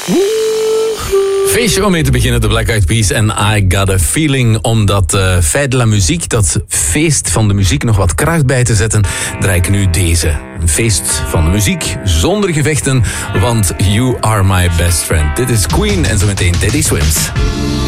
Feestje om mee te beginnen, de Black Eyed Peas en I Got a Feeling. Om dat feit de la muziek, dat feest van de muziek, nog wat kracht bij te zetten, draai ik nu deze. Een feest van de muziek, zonder gevechten, want You Are My Best Friend. Dit is Queen en zometeen Teddy Swims.